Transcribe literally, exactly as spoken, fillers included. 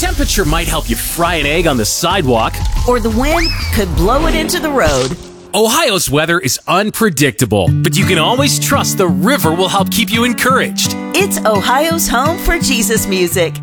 temperature might help you fry an egg on the sidewalk. Or the wind could blow it into the road. Ohio's weather is unpredictable, but you can always trust the river will help keep you encouraged. It's Ohio's home for Jesus music.